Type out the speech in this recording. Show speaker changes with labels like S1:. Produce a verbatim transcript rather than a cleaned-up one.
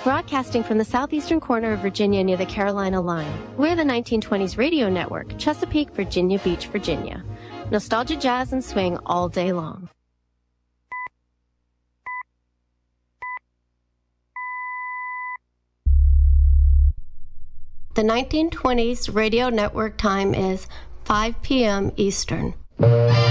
S1: Broadcasting from the southeastern corner of Virginia near the Carolina line, we're the nineteen twenties radio network, Chesapeake, Virginia Beach, Virginia. Nostalgia, jazz, and swing all day long. The nineteen twenties radio network time is five p m Eastern.